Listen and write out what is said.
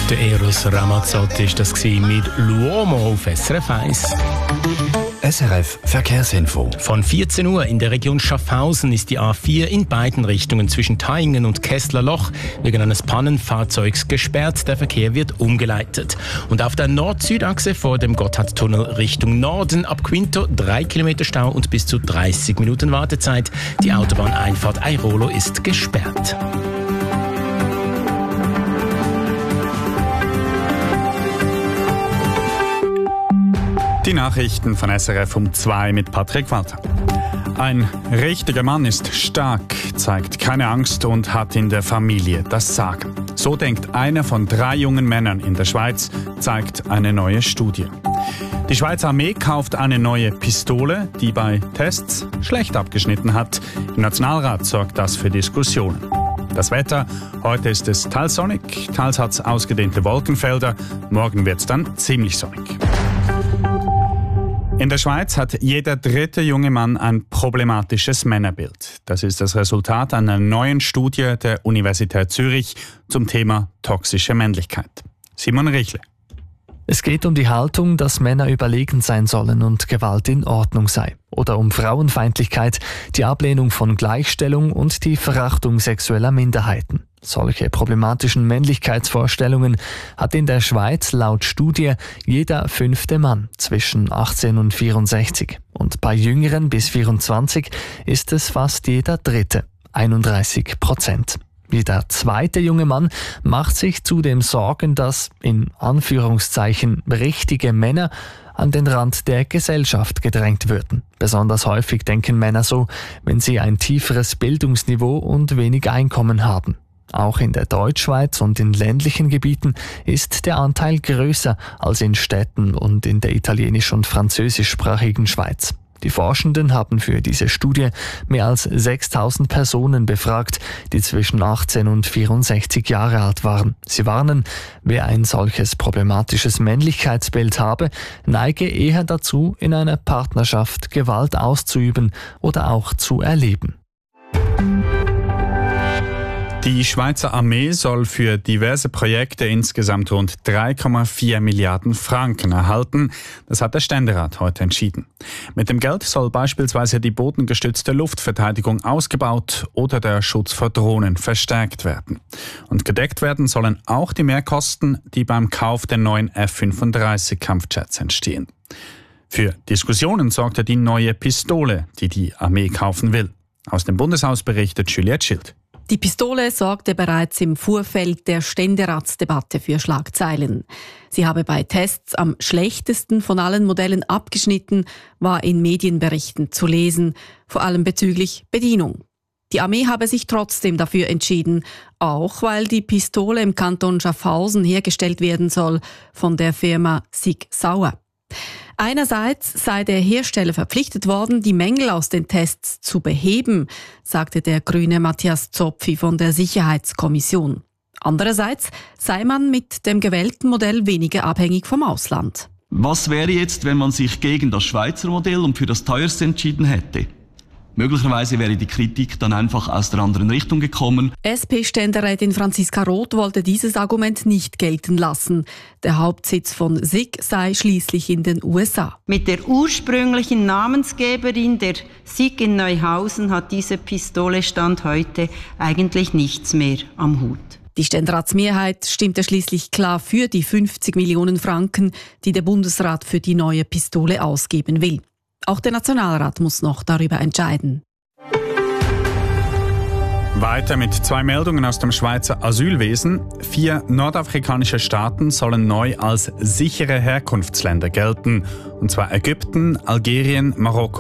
Der Eros Ramazzotti ist das mit L'Uomo auf SRF 1. SRF Verkehrsinfo. Von 14 Uhr in der Region Schaffhausen ist die A4 in beiden Richtungen zwischen Thaingen und Kesslerloch wegen eines Pannenfahrzeugs gesperrt. Der Verkehr wird umgeleitet. Und auf der Nord-Süd-Achse vor dem Gotthardtunnel Richtung Norden ab Quinto 3 Kilometer Stau und bis zu 30 Minuten Wartezeit. Die Autobahneinfahrt Airolo ist gesperrt. Die Nachrichten von SRF um 2 mit Patrick Walter. Ein richtiger Mann ist stark, zeigt keine Angst und hat in der Familie das Sagen. So denkt einer von 3 jungen Männern in der Schweiz, zeigt eine neue Studie. Die Schweizer Armee kauft eine neue Pistole, die bei Tests schlecht abgeschnitten hat. Im Nationalrat sorgt das für Diskussionen. Das Wetter: Heute ist es teils sonnig, teils hat es ausgedehnte Wolkenfelder. Morgen wird es dann ziemlich sonnig. In der Schweiz hat jeder 3. junge Mann ein problematisches Männerbild. Das ist das Resultat einer neuen Studie der Universität Zürich zum Thema toxische Männlichkeit. Simon Richle. Es geht um die Haltung, dass Männer überlegen sein sollen und Gewalt in Ordnung sei. Oder um Frauenfeindlichkeit, die Ablehnung von Gleichstellung und die Verachtung sexueller Minderheiten. Solche problematischen Männlichkeitsvorstellungen hat in der Schweiz laut Studie jeder 5. Mann zwischen 18 und 64. Und bei Jüngeren bis 24 ist es fast jeder 3., 31%. Jeder 2. junge Mann macht sich zudem Sorgen, dass, in Anführungszeichen, richtige Männer an den Rand der Gesellschaft gedrängt würden. Besonders häufig denken Männer so, wenn sie ein tieferes Bildungsniveau und wenig Einkommen haben. Auch in der Deutschschweiz und in ländlichen Gebieten ist der Anteil größer als in Städten und in der italienisch- und französischsprachigen Schweiz. Die Forschenden haben für diese Studie mehr als 6.000 Personen befragt, die zwischen 18 und 64 Jahre alt waren. Sie warnen, wer ein solches problematisches Männlichkeitsbild habe, neige eher dazu, in einer Partnerschaft Gewalt auszuüben oder auch zu erleben. Die Schweizer Armee soll für diverse Projekte insgesamt rund 3,4 Milliarden Franken erhalten. Das hat der Ständerat heute entschieden. Mit dem Geld soll beispielsweise die bodengestützte Luftverteidigung ausgebaut oder der Schutz vor Drohnen verstärkt werden. Und gedeckt werden sollen auch die Mehrkosten, die beim Kauf der neuen F-35 Kampfjets entstehen. Für Diskussionen sorgte die neue Pistole, die die Armee kaufen will. Aus dem Bundeshaus berichtet Juliette Schild. Die Pistole sorgte bereits im Vorfeld der Ständeratsdebatte für Schlagzeilen. Sie habe bei Tests am schlechtesten von allen Modellen abgeschnitten, war in Medienberichten zu lesen, vor allem bezüglich Bedienung. Die Armee habe sich trotzdem dafür entschieden, auch weil die Pistole im Kanton Schaffhausen hergestellt werden soll von der Firma Sig Sauer. Einerseits sei der Hersteller verpflichtet worden, die Mängel aus den Tests zu beheben, sagte der Grüne Matthias Zopfi von der Sicherheitskommission. Andererseits sei man mit dem gewählten Modell weniger abhängig vom Ausland. Was wäre jetzt, wenn man sich gegen das Schweizer Modell und für das teuerste entschieden hätte? Möglicherweise wäre die Kritik dann einfach aus der anderen Richtung gekommen. SP-Ständerätin Franziska Roth wollte dieses Argument nicht gelten lassen. Der Hauptsitz von SIG sei schließlich in den USA. Mit der ursprünglichen Namensgeberin der SIG in Neuhausen hat diese Pistole Stand heute eigentlich nichts mehr am Hut. Die Ständeratsmehrheit stimmte schließlich klar für die 50 Millionen Franken, die der Bundesrat für die neue Pistole ausgeben will. Auch der Nationalrat muss noch darüber entscheiden. Weiter mit 2 Meldungen aus dem Schweizer Asylwesen. 4 nordafrikanische Staaten sollen neu als sichere Herkunftsländer gelten. Und zwar Ägypten, Algerien, Marokko